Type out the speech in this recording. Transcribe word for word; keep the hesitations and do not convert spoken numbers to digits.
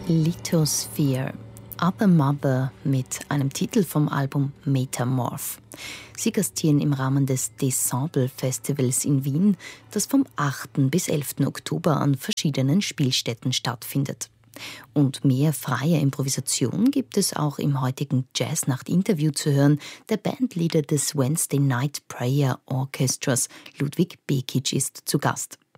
Lithosphere, Other Mother mit einem Titel vom Album Metamorph. Sie gastieren im Rahmen des Desample Festivals in Wien, das vom achten bis elften Oktober an verschiedenen Spielstätten stattfindet. Und mehr freie Improvisation gibt es auch im heutigen Jazznacht-Interview zu hören. Der Bandleader des Wednesday Night Prayer Orchestras, Ludwig Bekic, ist zu Gast.